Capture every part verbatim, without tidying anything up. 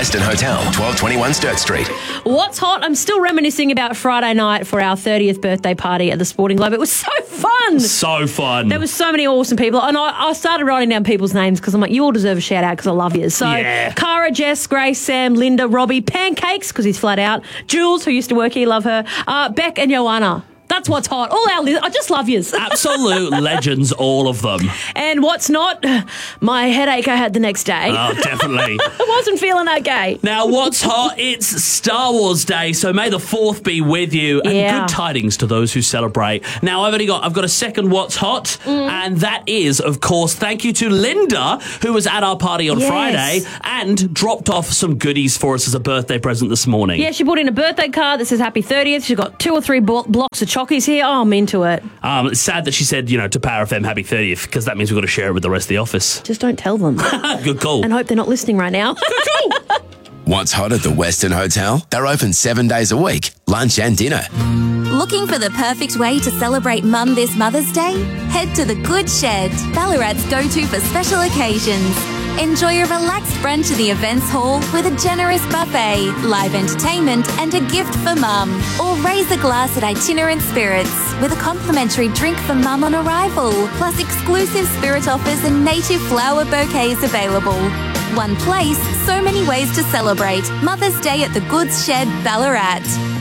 Western Hotel, twelve twenty-one Sturt Street. What's hot? I'm still reminiscing about Friday night for our thirtieth birthday party at the Sporting Globe. It was so fun. So fun. There was so many awesome people. And I, I started writing down people's names because I'm like, you all deserve a shout out because I love you. So Yeah. Cara, Jess, Grace, Sam, Linda, Robbie, Pancakes because he's flat out, Jules, who used to work here, love her, uh, Beck and Joanna. That's what's hot. All our li- I just love yous. Absolute legends, all of them. And what's not? My headache I had the next day. Oh, definitely. I wasn't feeling okay. Now, what's hot? It's Star Wars Day, so may the fourth be with you. And Yeah. good tidings to those who celebrate. Now, I've only got, I've got a second what's hot, Mm. and that is, of course, thank you to Linda, who was at our party on Yes. Friday and dropped off some goodies for us as a birthday present this morning. Yeah, she put in a birthday card that says happy thirtieth. She's got two or three blo- blocks of chockies here. Oh, I'm into it. Um, it's sad that she said, you know, to Power F M, happy thirtieth, because that means we've got to share it with the rest of the office. Just don't tell them. Good call. And hope they're not listening right now. What's hot at the Western Hotel? They're open seven days a week, lunch and dinner. Looking for the perfect way to celebrate Mum this Mother's Day? Head to the Good Shed, Ballarat's go-to for special occasions. Enjoy a relaxed brunch in the events hall with a generous buffet, live entertainment and a gift for Mum. Or raise a glass at Itinerant Spirits with a complimentary drink for Mum on arrival, plus exclusive spirit offers and native flower bouquets available. One place, so many ways to celebrate Mother's Day at the Goods Shed, Ballarat.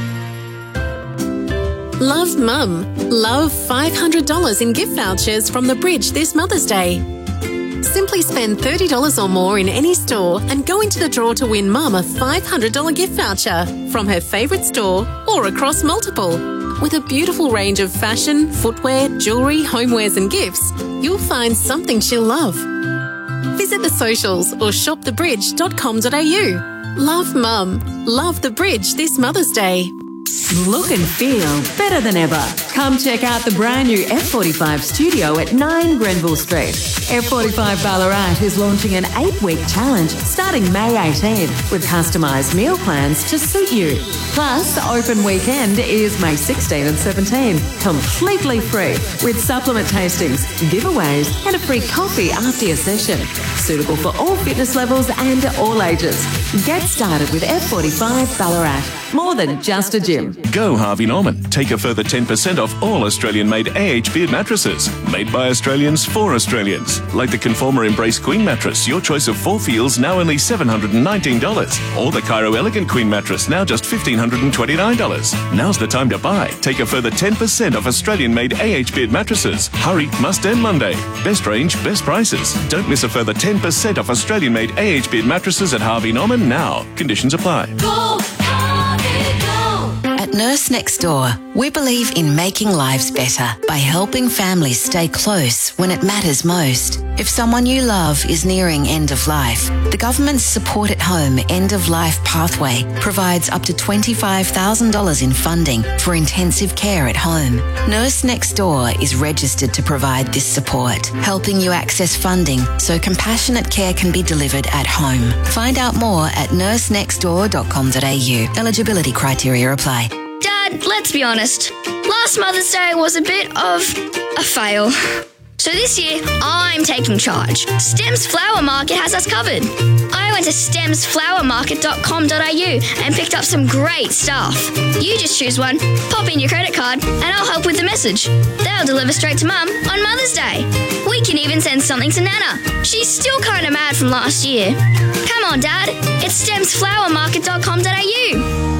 Love Mum. Love five hundred dollars in gift vouchers from The Bridge this Mother's Day. Simply spend thirty dollars or more in any store and go into the draw to win Mum a five hundred dollars gift voucher from her favourite store or across multiple. With a beautiful range of fashion, footwear, jewellery, homewares and gifts, you'll find something she'll love. Visit the socials or shop the bridge dot com dot a u. Love Mum. Love The Bridge this Mother's Day. Look and feel better than ever. Come check out the brand new F forty-five studio at nine Grenville Street. F forty-five Ballarat is launching an eight-week challenge starting May eighteenth with customised meal plans to suit you. Plus, open weekend is May sixteenth and seventeenth, completely free with supplement tastings, giveaways and a free coffee after your session. Suitable for all fitness levels and all ages. Get started with F forty-five Ballarat. More than just a gym. Go Harvey Norman. Take a further ten percent off all Australian-made A H Beard mattresses. Made by Australians for Australians. Like the Conformer Embrace Queen mattress, your choice of four feels now only seven hundred nineteen dollars. Or the Cairo Elegant Queen mattress, now just one thousand five hundred twenty-nine dollars. Now's the time to buy. Take a further ten percent off Australian-made A H Beard mattresses. Hurry, must end Monday. Best range, best prices. Don't miss a further ten percent off Australian-made A H Beard mattresses at Harvey Norman now. Conditions apply. Go, Harvey, go! At Nurse Next Door, we believe in making lives better by helping families stay close when it matters most. If someone you love is nearing end of life, the government's Support at Home End of Life Pathway provides up to twenty-five thousand dollars in funding for intensive care at home. Nurse Next Door is registered to provide this support, helping you access funding so compassionate care can be delivered at home. Find out more at nurse next door dot com dot a u. Eligibility criteria apply. Dad, let's be honest. Last Mother's Day was a bit of a fail. So this year, I'm taking charge. Stems Flower Market has us covered. I went to stems flower market dot com dot a u and picked up some great stuff. You just choose one, pop in your credit card, and I'll help with the message. They'll deliver straight to Mum on Mother's Day. We can even send something to Nana. She's still kind of mad from last year. Come on, Dad. It's stems flower market dot com dot a u.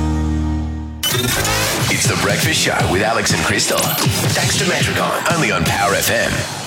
It's The Breakfast Show with Alex and Crystal. Thanks to Metricon, only on Power F M.